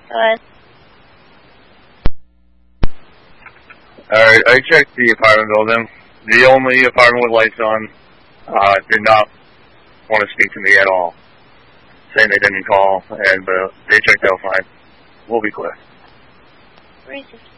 Alright. Alright, I checked the apartment building. The only apartment with lights on did not want to speak to me at all, saying they didn't call, and they checked out fine. We'll be clear. Racist.